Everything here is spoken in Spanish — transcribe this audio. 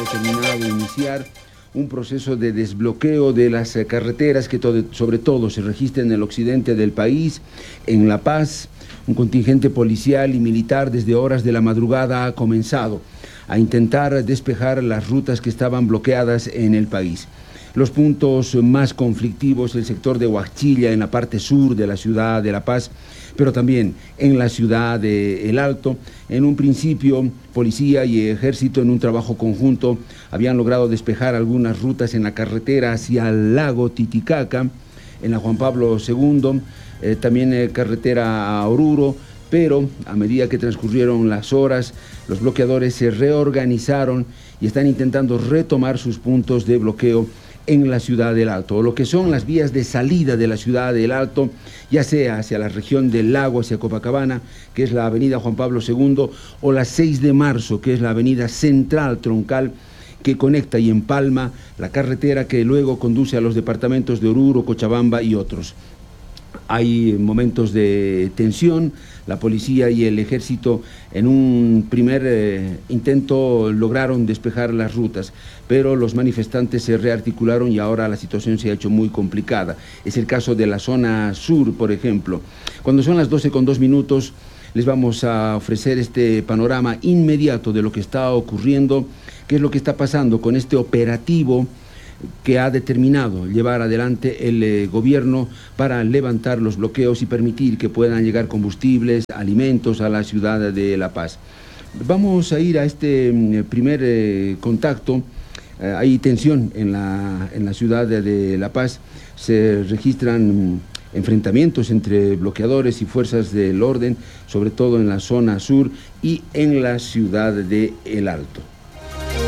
determinado iniciar un proceso de desbloqueo de las carreteras que sobre todo se registra en el occidente del país, en La Paz. Un contingente policial y militar desde horas de la madrugada ha comenzado a intentar despejar las rutas que estaban bloqueadas en el país. Los puntos más conflictivos, el sector de Huachilla, en la parte sur de la ciudad de La Paz, pero también en la ciudad de El Alto. En un principio, policía y ejército, en un trabajo conjunto, habían logrado despejar algunas rutas en la carretera hacia el lago Titicaca, en la Juan Pablo II, también carretera a Oruro, pero a medida que transcurrieron las horas, los bloqueadores se reorganizaron y están intentando retomar sus puntos de bloqueo en la ciudad del Alto, o lo que son las vías de salida de la ciudad del Alto, ya sea hacia la región del lago, hacia Copacabana, que es la avenida Juan Pablo II, o la 6 de marzo, que es la avenida central troncal, que conecta y empalma la carretera que luego conduce a los departamentos de Oruro, Cochabamba y otros. Hay momentos de tensión. La policía y el ejército en un primer intento lograron despejar las rutas, pero los manifestantes se rearticularon y ahora la situación se ha hecho muy complicada. Es el caso de la zona sur, por ejemplo. Cuando son las 12:02, les vamos a ofrecer este panorama inmediato de lo que está ocurriendo, qué es lo que está pasando con este operativo que ha determinado llevar adelante el gobierno para levantar los bloqueos y permitir que puedan llegar combustibles, alimentos a la ciudad de La Paz. Vamos a ir a este primer contacto. Hay tensión en la ciudad de La Paz. Se registran enfrentamientos entre bloqueadores y fuerzas del orden, sobre todo en la zona sur y en la ciudad de El Alto.